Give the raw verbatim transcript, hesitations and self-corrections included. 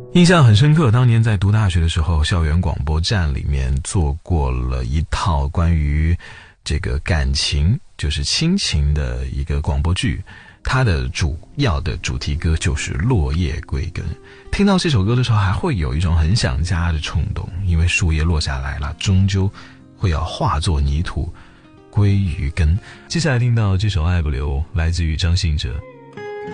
印象很深刻，当年在读大学的时候，校园广播站里面做过了一套关于这个感情，就是亲情的一个广播剧，它的主要的主题歌就是《落叶归根》。听到这首歌的时候，还会有一种很想家的冲动，因为树叶落下来了，终究会要化作泥土归于根。接下来听到这首《爱不留》，来自于张信哲。